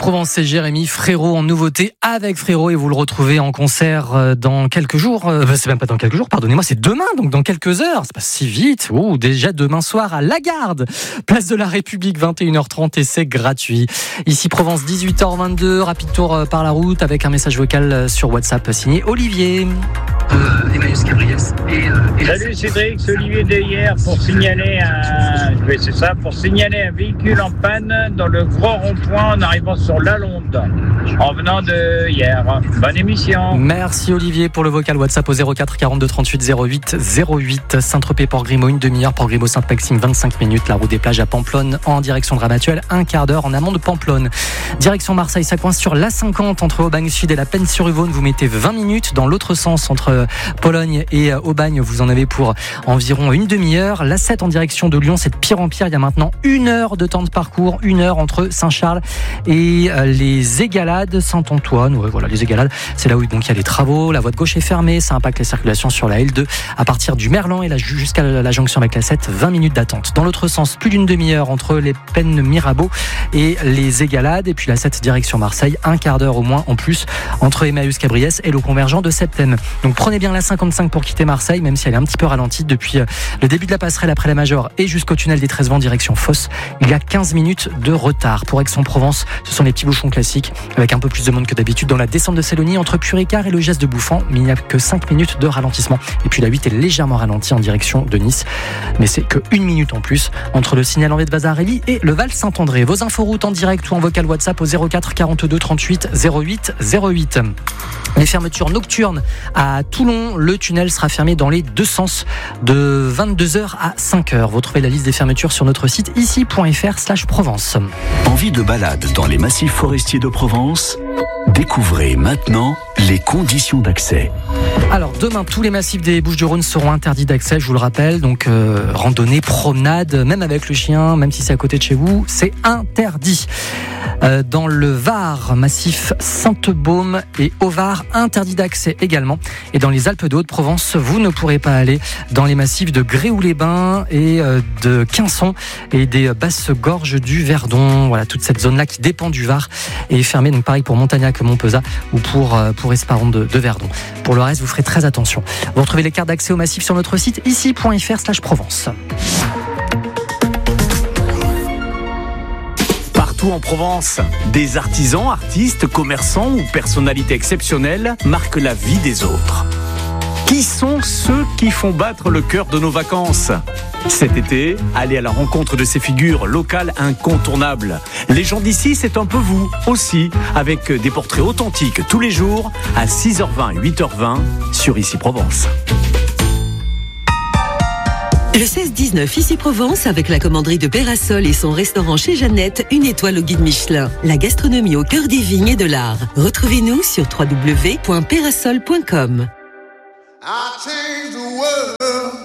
Provence, c'est Jérémy Frérot en nouveauté avec Frérot et vous le retrouvez en concert dans quelques jours. C'est même pas dans quelques jours, pardonnez-moi, c'est demain, donc dans quelques heures. C'est pas si vite. Déjà demain soir à Lagarde, place de la République, 21h30 et c'est gratuit. Ici Provence, 18h22, rapide tour par la route avec un message vocal sur WhatsApp signé Olivier. Emmaüs Cabriès et Salut Cédric, c'est Olivier de hier pour signaler un véhicule en panne dans le gros rond-point en arrivant sur Lalonde en venant de hier. Bonne émission. Merci Olivier pour le vocal WhatsApp au 04 42 38 08 08. Saint-Tropez Port Grimaud, une demi-heure. Port Grimaud Sainte-Maxime, 25 minutes. La route des plages à Pamplonne en direction de Ramatuelle, un quart d'heure en amont de Pamplonne. Direction Marseille, ça coince sur l'A50 entre Aubagne Sud et la Penne-sur-Yvonne. Vous mettez 20 minutes dans l'autre sens entre Pologne et Aubagne. Vous en avez pour environ une demi-heure. L'A7 en direction de Lyon, c'est de pire en pire. Il y a maintenant 1 heure de temps de parcours, 1 heure entre Saint-Charles et les Égalades, Saint-Antoine. Ouais, voilà, les Égalades, c'est là où donc il y a les travaux. La voie de gauche est fermée, ça impacte la circulation sur la L2 à partir du Merlan et là jusqu'à la jonction avec la 7, 20 minutes d'attente. Dans l'autre sens, plus d'une demi-heure entre les Pennes Mirabeau et les Égalades. Et puis la 7 direction Marseille, un quart d'heure au moins en plus entre Emmaüs Cabriès et le convergent de Septem. Donc prenez bien la 55 pour quitter Marseille, même si elle est un petit peu ralentie depuis le début de la passerelle après la Major et jusqu'au tunnel des 13 vents direction Fosse. Il y a 15 minutes de retard. Pour Aix-en-Provence, ce sont les petits bouchons classiques avec un peu plus de monde que d'habitude dans la descente de Sélonie entre Puricard et le Geste de Bouffan, mais il n'y a que 5 minutes de ralentissement. Et puis la 8 est légèrement ralentie en direction de Nice, mais c'est que 1 minute en plus entre le signal en V de Vazarelli et le Val Saint-André. Vos inforoutes en direct ou en vocal WhatsApp au 04 42 38 08 08. Les fermetures nocturnes à Toulon, le tunnel sera fermé dans les deux sens de 22h à 5h. Vous trouvez la liste des fermetures sur notre site ici.fr/Provence. Envie de balade dans les massifs forestiers de Provence ? Découvrez maintenant les conditions d'accès. Alors demain, tous les massifs des Bouches-du-Rhône seront interdits d'accès, je vous le rappelle. Donc randonnée, promenade, même avec le chien, même si c'est à côté de chez vous, c'est interdit. Dans le Var, massif Sainte-Baume et Au-Var, interdit d'accès également. Et dans les Alpes de Haute-Provence, vous ne pourrez pas aller dans les massifs de Gréoux-les-Bains et de Quinçon et des basses gorges du Verdon. Voilà, toute cette zone-là qui dépend du Var est fermée. Donc pareil pour Montagnac, Montpezat ou pour Esparon de Verdon. Pour le reste, vous ferez très attention. Vous retrouvez les cartes d'accès au massif sur notre site ici.fr/Provence. En Provence, des artisans, artistes, commerçants ou personnalités exceptionnelles marquent la vie des autres. Qui sont ceux qui font battre le cœur de nos vacances ? Cet été, allez à la rencontre de ces figures locales incontournables. Les gens d'ici, c'est un peu vous aussi, avec des portraits authentiques tous les jours à 6h20 et 8h20 sur Ici Provence. Le 16-19 Ici Provence avec la commanderie de Pérasol et son restaurant chez Jeannette, 1 étoile au guide Michelin. La gastronomie au cœur des vignes et de l'art. Retrouvez-nous sur www.perasol.com.